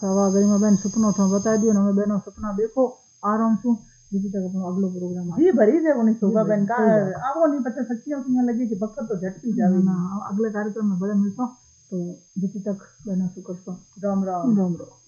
सवा गरिमा बेन सपनो था बता दियो ना बेनो सपना देखो आराम से जी तक अपना अगलो प्रोग्राम जी भरी से कोनी शोभा बेन का आपको नहीं पता सच्ची में लगी कि वक्त तो झट पी जावे ना अगले कार्यक्रम में बड़े मिलता तो जी तक बेनो सुकर राम राम।